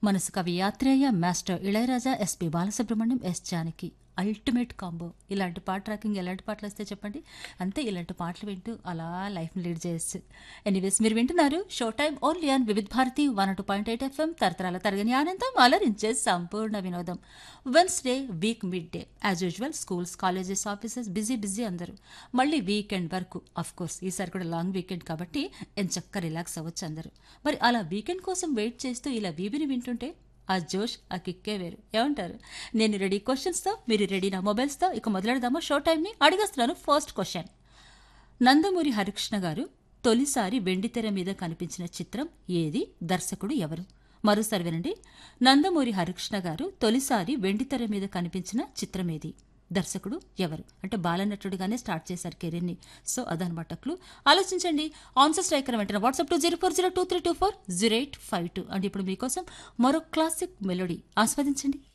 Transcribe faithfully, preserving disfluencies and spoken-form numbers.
మనసు కవి యాత్రేయ, master Ilaiyaraaja, SP Balasubrahmanyam, yes Janaki ultimate combo. ఇలాంటి పాట ట్రాకింగ్ ఎలాంటి పాటలు వస్తే చెప్పండి, అంతే ఇలాంటి పాటలు వింటూ అలా లైఫ్ని లీడ్ చేయొచ్చు. ఎనీవేస్, మీరు వింటున్నారు show time only on Vividh Bharati one two point eight FM, తరతరాల తరగని ఆనందం, అలరించే సంపూర్ణ వినోదం. Wednesday week mid day as usual, schools, colleges, offices busy busy అందరూ. మళ్ళీ వీకెండ్ వరకు అఫ్ కోర్స్ ఈసారి కూడా లాంగ్ వీకెండ్ కాబట్టి ఎంచక్క రిలాక్స్ అవ్వచ్చు అందరూ. మరి అలా వీకెండ్ కోసం వెయిట్ చేస్తూ ఇలా వీబిని వింటుంటే ఆ జోష్, ఆ కిక్కే వేరు. ఏమంటారు? నేను రెడీ క్వశ్చన్స్తో, మీరు రెడీ నా మొబైల్స్తో. ఇక మొదలెడదామా షో టైంని? అడిగేస్తున్నాను ఫస్ట్ క్వశ్చన్. నందమూరి హరికృష్ణ గారు తొలిసారి వెండితెర మీద కనిపించిన చిత్రం ఏది? దర్శకుడు ఎవరు? మరోసారి వినండి. నందమూరి హరికృష్ణ గారు తొలిసారి వెండితెర మీద కనిపించిన చిత్రం ఏది? దర్శకుడు ఎవరు? అంటే బాలనటుడిగానే స్టార్ట్ చేశారు కెరీర్ని. సో అదనమాట క్లూ. ఆలోచించండి. ఆన్సర్ స్ట్రైకర్ వెంటనే WhatsApp two zero four zero two three two four zero eight five two. And ఇప్పుడు మీకోసం మరో క్లాసిక్ మెలోడీ ఆస్వాదించండి.